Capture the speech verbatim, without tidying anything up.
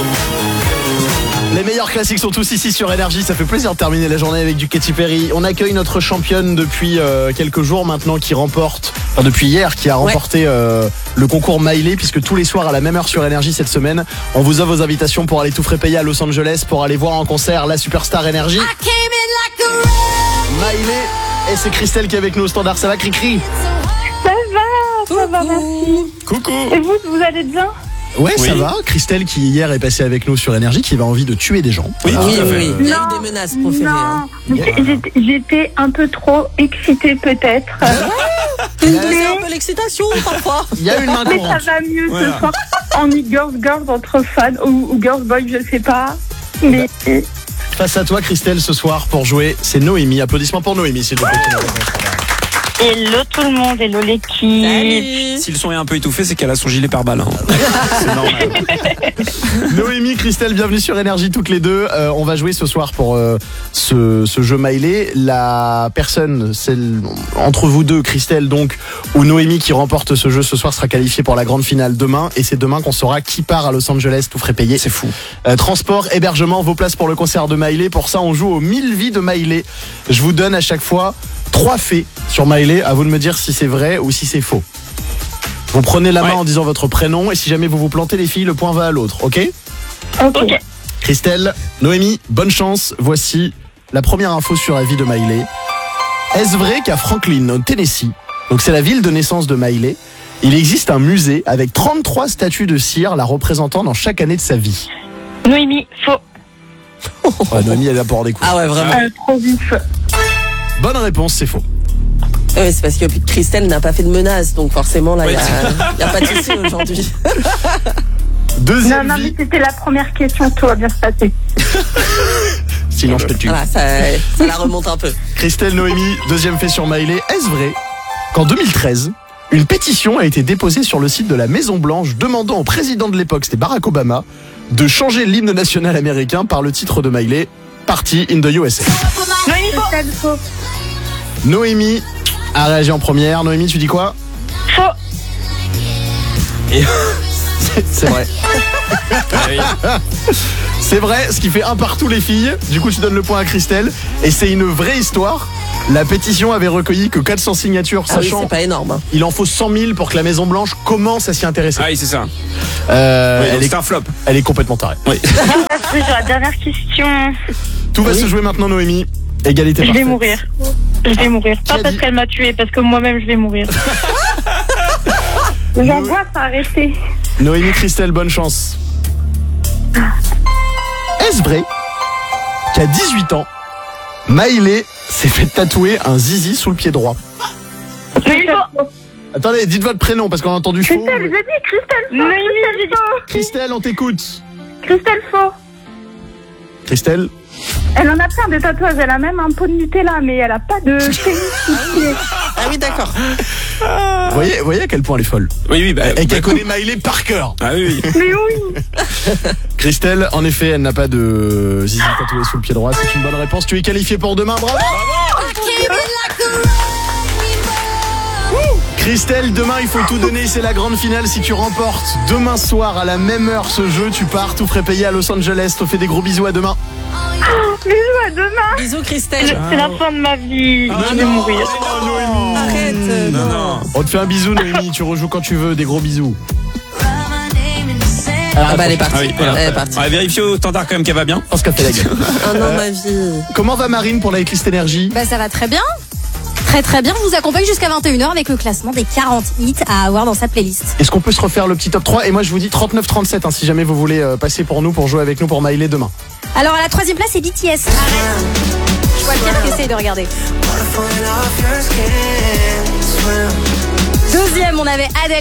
Les meilleurs classiques sont tous ici sur Énergie. Ça fait plaisir de terminer la journée avec du Katy Perry. On accueille notre championne depuis euh, quelques jours maintenant qui remporte, enfin depuis hier, qui a remporté ouais. euh, le concours Miley, puisque tous les soirs à la même heure sur Énergie cette semaine, on vous offre vos invitations pour aller tout frais payer à Los Angeles pour aller voir en concert la superstar Énergie. Like Miley, et c'est Christelle qui est avec nous au standard. Ça va, Cricri? Ça va, ça va, merci. Coucou. Et vous, vous allez bien? Ouais, oui. Ça va. Christelle qui hier est passée avec nous sur Énergie, qui avait envie de tuer des gens. Oui, voilà. oui, oui, oui. Il y a eu des menaces proférées. Non, hein. j'étais, j'étais un peu trop excitée peut-être. C'est mais... un peu l'excitation parfois. Il y a une main mais courante. ça va mieux voilà. ce soir. On est girls girls entre fans ou, ou girls boys, je sais pas. Mais face à toi, Christelle, ce soir pour jouer, c'est Noémie. Applaudissements pour Noémie, s'il vous plaît. Hello tout le monde, hello l'équipe. Si le son est un peu étouffé, c'est qu'elle a son gilet pare-balles. Hein. C'est normal. Noémie, Christelle, bienvenue sur Énergie toutes les deux. Euh, on va jouer ce soir pour euh, ce, ce jeu Miley. La personne, celle entre vous deux, Christelle donc, ou Noémie qui remporte ce jeu ce soir sera qualifiée pour la grande finale demain. Et c'est demain qu'on saura qui part à Los Angeles, tout frais payé. C'est fou. Euh, transport, hébergement, vos places pour le concert de Miley. Pour ça, on joue aux mille vies de Miley. Je vous donne à chaque fois trois faits sur Miley, à vous de me dire si c'est vrai ou si c'est faux. Vous prenez la main ouais. en disant votre prénom et si jamais vous vous plantez les filles, le point va à l'autre, ok? Ok. Christelle, Noémie, bonne chance. Voici la première info sur la vie de Miley. Est-ce vrai qu'à Franklin, au Tennessee, donc c'est la ville de naissance de Miley, il existe un musée avec trente-trois statues de cire la représentant dans chaque année de sa vie? Noémie, faux. Ouais, Noémie, elle a pour des coups. Ah ouais, vraiment. Euh, trop vite. Bonne réponse, c'est faux. Oui, c'est parce que Christelle n'a pas fait de menace, donc forcément, là, il oui. n'y a, a pas de souci aujourd'hui. Deuxième non, non, vie. mais c'était la première question, tout va bien se passer. Sinon, je te tue. Voilà, ça, ça la remonte un peu. Christelle, Noémie, deuxième fait sur Miley. Est-ce vrai qu'en deux mille treize, une pétition a été déposée sur le site de la Maison Blanche demandant au président de l'époque, c'était Barack Obama, de changer l'hymne national américain par le titre de Miley, Party in the U S A? Noémie, faux. Noémie a réagi en première. Noémie, tu dis quoi? Faux. Et c'est, c'est vrai. C'est vrai, ce qui fait un partout les filles. Du coup, tu donnes le point à Christelle. Et c'est une vraie histoire. La pétition avait recueilli que quatre cents signatures, ah sachant oui, c'est pas énorme. Hein. Il en faut cent mille pour que la Maison Blanche commence à s'y intéresser. Ah oui, c'est ça. Euh, oui, elle est c'est un flop. Elle est complètement tarée. Oui. Sur la dernière question. Tout va oui. se jouer maintenant, Noémie. Égalité je parfaite. vais mourir. Je vais mourir. Pas parce dit... qu'elle m'a tué, parce que moi-même je vais mourir. J'angoisse à arrêter. Noémie, Christelle, bonne chance. Est-ce vrai qu'à dix-huit ans, Miley s'est fait tatouer un zizi sous le pied droit? Oui, attendez, dites votre prénom parce qu'on a entendu faux. Christelle, j'ai dit Christelle faux. Christelle, faux. Christelle, on t'écoute. Christelle faux. Christelle. Elle en a plein de tatouages, elle a même un pot de Nutella, mais elle a pas de pénis. Ah oui, d'accord. Vous voyez, vous voyez à quel point elle est folle. Oui, oui, bah, et qu'elle bah, connaît Miley par cœur. Ah oui, oui. Mais oui. Christelle, en effet, elle n'a pas de zizi tatoué sous le pied droit. C'est une bonne réponse. Tu es qualifiée pour demain. Bravo. Christelle, demain il faut tout donner, c'est la grande finale. Si tu remportes demain soir à la même heure ce jeu, tu pars tout frais payé à Los Angeles. Te fais des gros bisous, à demain. Oh, bisous, à demain. Bisous Christelle. C'est, c'est la fin de ma vie. Ah, je vais non, mourir. non, Noémie. Arrête. Euh, non, non. non. On te fait un bisou, Noémie. Tu rejoues quand tu veux. Des gros bisous. Ah bah elle est partie. Ah oui, voilà. Elle est partie. On va vérifier au standard quand même qu'elle va bien. Je pense qu'elle fait la gueule. Ah non, ma vie. Comment va Marine pour la hitlist énergie? Bah ça va très bien. Très très bien, je vous accompagne jusqu'à vingt et une heures avec le classement des quarante hits à avoir dans sa playlist. Est-ce qu'on peut se refaire le petit top trois? Et moi je vous dis trente-neuf trente-sept hein, si jamais vous voulez euh, passer pour nous, pour jouer avec nous pour Miley demain. Alors à la troisième place c'est B T S. Je vois le pire qu'essaye de regarder. Deuxième on avait Adele